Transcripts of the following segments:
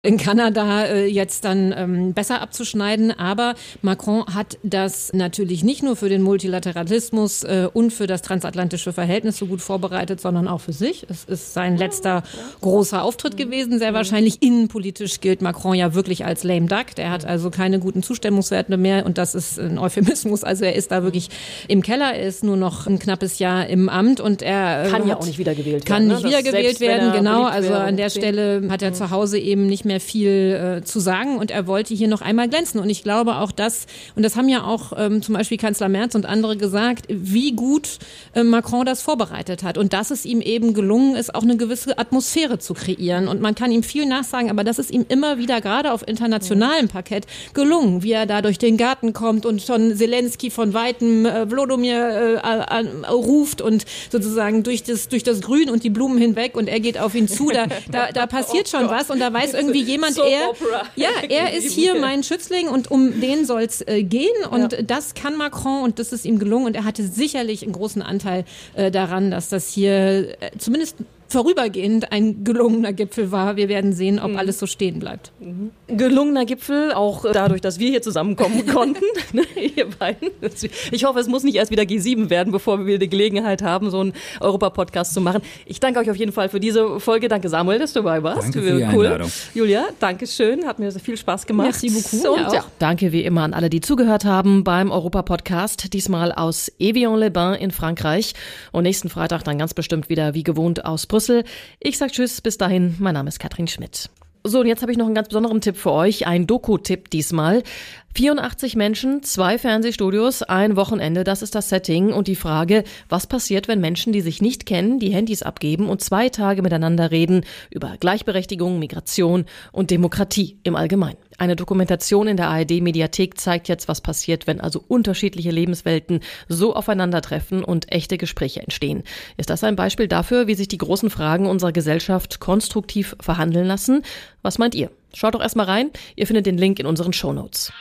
in Kanada jetzt dann besser abzuschneiden. Aber Macron hat das natürlich nicht nur für den Multilateralismus und für das transatlantische Verhältnis so gut vorbereitet, sondern auch für sich. Es ist sein letzter großer Auftritt gewesen. Sehr wahrscheinlich innenpolitisch gilt Macron ja wirklich als lame duck. Der hat also keine guten Zustimmungswerte mehr und das ist ein Euphemismus. Also er ist da wirklich im Keller. Er ist nur noch ein knappes Jahr im Amt und er kann ja auch nicht wiedergewählt werden. Kann nicht wiedergewählt werden, genau. Also an der Stelle hat er zu Hause eben nicht mehr viel zu sagen und er wollte hier noch einmal glänzen. Und ich glaube auch das, und das haben ja auch zum Beispiel Kanzler Merz und andere gesagt, wie gut Macron das vorbereitet hat und dass es ihm eben gelungen ist, auch eine gewisse Atmosphäre zu kreieren. Und man kann ihm viel nachsagen, aber das ist ihm immer wieder gerade auf internationalem Parkett gelungen, wie er da durch den Garten kommt und schon Zelensky von Weitem Wlodomir ruft und sozusagen durch das Grün und die Blumen hinweg und er geht auf ihn zu. Da passiert schon was und da weiß irgendwie jemand, er ist hier mein Schützling und um den soll es gehen und das kann Macron und das ist ihm gelungen und er hatte sicherlich einen großen Anteil daran, dass das hier zumindest vorübergehend ein gelungener Gipfel war. Wir werden sehen, ob alles so stehen bleibt. Gelungener Gipfel, auch dadurch, dass wir hier zusammenkommen konnten, ihr beiden. Ich hoffe, es muss nicht erst wieder G7 werden, bevor wir die Gelegenheit haben, so einen Europa-Podcast zu machen. Ich danke euch auf jeden Fall für diese Folge. Danke Samuel, dass du dabei warst. Danke für die Einladung. Julia, danke schön. Hat mir sehr viel Spaß gemacht. Merci beaucoup. Und danke wie immer an alle, die zugehört haben beim Europa-Podcast. Diesmal aus Evian-les-Bains in Frankreich. Und nächsten Freitag dann ganz bestimmt wieder wie gewohnt aus Brüssel. Ich sag tschüss, bis dahin, mein Name ist Katrin Schmidt. So, und jetzt habe ich noch einen ganz besonderen Tipp für euch, ein Doku-Tipp diesmal. 84 Menschen, 2 Fernsehstudios, ein Wochenende, das ist das Setting und die Frage, was passiert, wenn Menschen, die sich nicht kennen, die Handys abgeben und 2 Tage miteinander reden über Gleichberechtigung, Migration und Demokratie im Allgemeinen. Eine Dokumentation in der ARD-Mediathek zeigt jetzt, was passiert, wenn also unterschiedliche Lebenswelten so aufeinandertreffen und echte Gespräche entstehen. Ist das ein Beispiel dafür, wie sich die großen Fragen unserer Gesellschaft konstruktiv verhandeln lassen? Was meint ihr? Schaut doch erstmal rein. Ihr findet den Link in unseren Shownotes.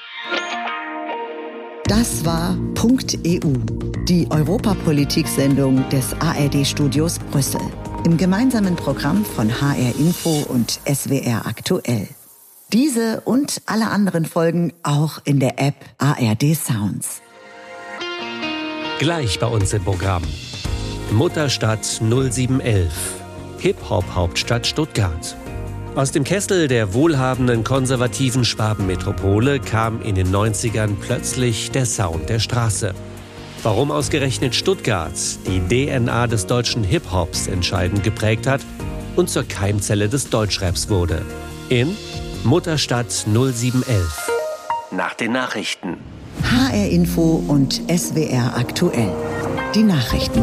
Das war .eu, die Europapolitik-Sendung des ARD-Studios Brüssel. Im gemeinsamen Programm von HR Info und SWR Aktuell. Diese und alle anderen Folgen auch in der App ARD Sounds. Gleich bei uns im Programm. Mutterstadt 0711. Hip-Hop-Hauptstadt Stuttgart. Aus dem Kessel der wohlhabenden konservativen Schwabenmetropole kam in den 90ern plötzlich der Sound der Straße. Warum ausgerechnet Stuttgart die DNA des deutschen Hip-Hops entscheidend geprägt hat und zur Keimzelle des Deutschraps wurde. In Mutterstadt 0711. Nach den Nachrichten. HR Info und SWR Aktuell. Die Nachrichten.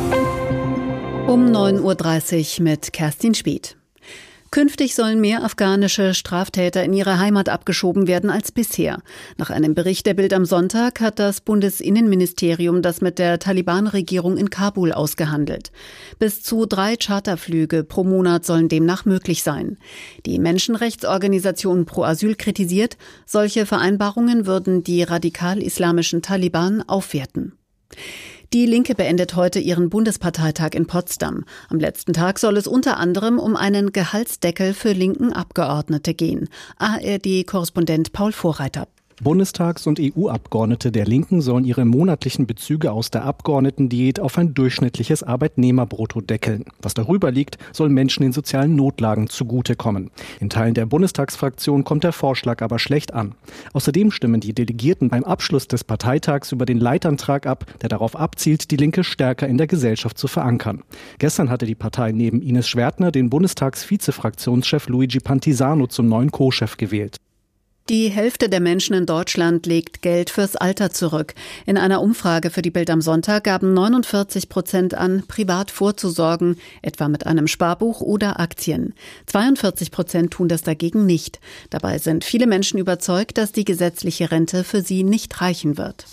Um 9.30 Uhr mit Kerstin Schwedt. Künftig sollen mehr afghanische Straftäter in ihre Heimat abgeschoben werden als bisher. Nach einem Bericht der Bild am Sonntag hat das Bundesinnenministerium das mit der Taliban-Regierung in Kabul ausgehandelt. Bis zu 3 Charterflüge pro Monat sollen demnach möglich sein. Die Menschenrechtsorganisation Pro Asyl kritisiert, solche Vereinbarungen würden die radikal-islamischen Taliban aufwerten. Die Linke beendet heute ihren Bundesparteitag in Potsdam. Am letzten Tag soll es unter anderem um einen Gehaltsdeckel für linken Abgeordnete gehen. ARD-Korrespondent Paul Vorreiter. Bundestags- und EU-Abgeordnete der Linken sollen ihre monatlichen Bezüge aus der Abgeordnetendiät auf ein durchschnittliches Arbeitnehmerbrutto deckeln. Was darüber liegt, soll Menschen in sozialen Notlagen zugutekommen. In Teilen der Bundestagsfraktion kommt der Vorschlag aber schlecht an. Außerdem stimmen die Delegierten beim Abschluss des Parteitags über den Leitantrag ab, der darauf abzielt, die Linke stärker in der Gesellschaft zu verankern. Gestern hatte die Partei neben Ines Schwertner den Bundestagsvizefraktionschef Luigi Pantisano zum neuen Co-Chef gewählt. Die Hälfte der Menschen in Deutschland legt Geld fürs Alter zurück. In einer Umfrage für die Bild am Sonntag gaben 49% an, privat vorzusorgen, etwa mit einem Sparbuch oder Aktien. 42% tun das dagegen nicht. Dabei sind viele Menschen überzeugt, dass die gesetzliche Rente für sie nicht reichen wird.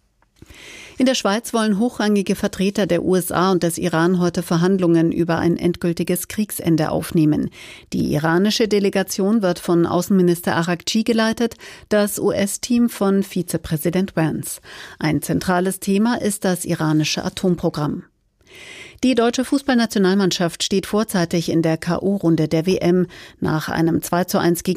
In der Schweiz wollen hochrangige Vertreter der USA und des Iran heute Verhandlungen über ein endgültiges Kriegsende aufnehmen. Die iranische Delegation wird von Außenminister Araghchi geleitet, das US-Team von Vizepräsident Vance. Ein zentrales Thema ist das iranische Atomprogramm. Die deutsche Fußballnationalmannschaft steht vorzeitig in der K.O.-Runde der WM. Nach einem 2:1 gegen